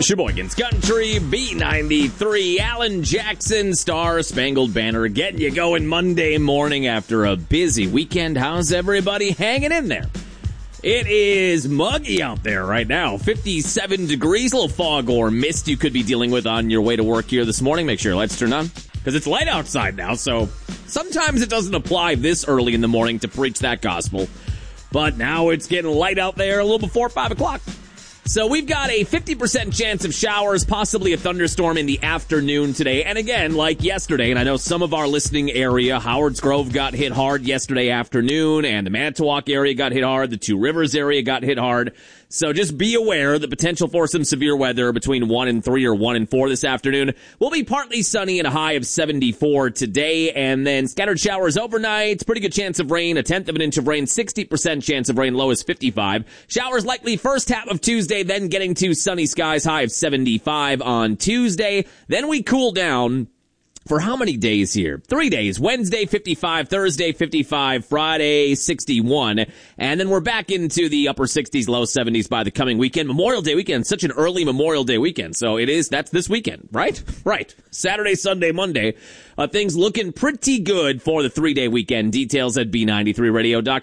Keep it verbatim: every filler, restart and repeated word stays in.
Sheboygan's Country, B ninety-three, Alan Jackson, Star Spangled Banner, getting you going Monday morning after a busy weekend. How's everybody hanging in there? It is muggy out there right now, fifty-seven degrees, a little fog or mist you could be dealing with on your way to work here this morning. Make sure your lights turn on, because it's light outside now, so sometimes it doesn't apply this early in the morning to preach that gospel. But now it's getting light out there a little before five o'clock. So we've got a fifty percent chance of showers, possibly a thunderstorm in the afternoon today. And again, like yesterday, and I know some of our listening area, Howards Grove got hit hard yesterday afternoon, and the Manitowoc area got hit hard, the Two Rivers area got hit hard. So just be aware the potential for some severe weather between one and three or one and four this afternoon. Will be partly sunny and a high of seventy-four today, and then scattered showers overnight. Pretty good chance of rain, a tenth of an inch of rain, sixty percent chance of rain, low is fifty-five. Showers likely first half of Tuesday, then getting to sunny skies, high of seventy-five on Tuesday. Then we cool down. For how many days here? Three days. Wednesday, fifty-five. Thursday, fifty-five. Friday, sixty-one. And then we're back into the upper sixties, low seventies by the coming weekend. Memorial Day weekend. Such an early Memorial Day weekend. So it is, that's this weekend, right? Right. Saturday, Sunday, Monday. Uh, things looking pretty good for the three-day weekend. Details at B ninety-three radio dot com.